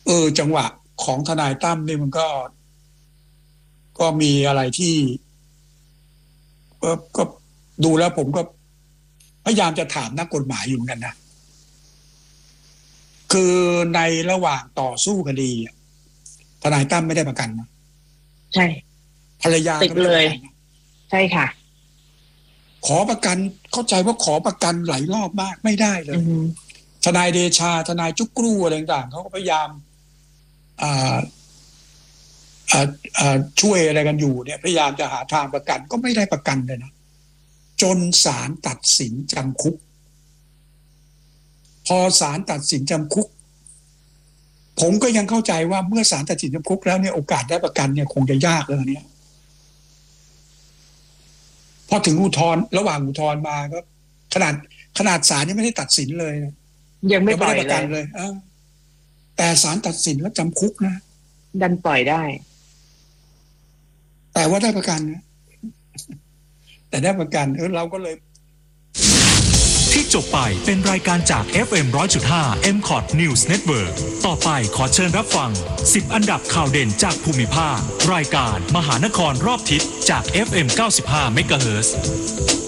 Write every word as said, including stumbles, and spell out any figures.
เออจังหวะของทนายตั้มนี่มันก็ก็มีอะไรที่ก็ก็ดูแล้วผมก็พยายามจะถามนักกฎหมายอยู่เหมือนกันนะคือในระหว่างต่อสู้คดีทนายตั้มไม่ได้ประกันนะใช่ภรรยาติดก็ไม่เลยได้ประกันนะใช่ค่ะขอประกันเข้าใจว่าขอประกันหลายรอบมากไม่ได้เลยอือทนายเดชาทนายจุกรูอะไรต่างๆเขาก็พยายามอ่าอ่าอ่าช่วยอะไรกันอยู่เนี่ยพยายามจะหาทางประกันก็ไม่ได้ประกันเลยนะจนศาลตัดสินจำคุกพอศาลตัดสินจำคุกผมก็ยังเข้าใจว่าเมื่อศาลตัดสินจำคุกแล้วเนี่ยโอกาสได้ประกันเนี่ยคงจะยากเลยเนี่ยพอถึงอุทธรณ์ระหว่างอุทธรณ์มาก็ขนาดขนาดศาลยังไม่ได้ตัดสินเลยยังไม่ยังปล่อยไม่ได้ประกันเลยเลยเออแต่ศาลตัดสินแล้วจำคุกนะดันปล่อยได้แต่ว่าได้ประกันนะแต่ได้ประกันเออเราก็เลยที่จบไปเป็นรายการจาก เอฟ เอ็ม หนึ่งร้อยจุดห้า เอ็ม คอท News Network ต่อไปขอเชิญรับฟังสิบอันดับข่าวเด่นจากภูมิภาครายการมหานครรอบทิศจาก เอฟ เอ็ม เก้าสิบห้า เมกะเฮิรตซ์